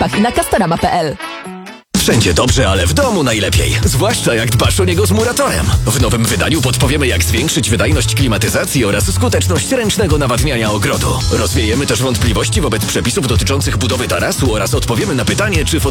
sklepach i na Castorama.pl. Wszędzie dobrze, ale w domu najlepiej. Zwłaszcza jak dbasz o niego z Muratorem. W nowym wydaniu podpowiemy, jak zwiększyć wydajność klimatyzacji oraz skuteczność ręcznego nawadniania ogrodu. Rozwiejemy też wątpliwości wobec przepisów dotyczących budowy tarasu oraz odpowiemy na pytanie, czy